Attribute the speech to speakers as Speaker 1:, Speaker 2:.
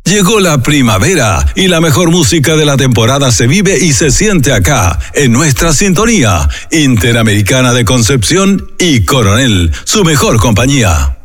Speaker 1: Llegó la primavera y la mejor música de la temporada se vive y se siente acá, en nuestra sintonía Interamericana de Concepción y Coronel, su mejor compañía.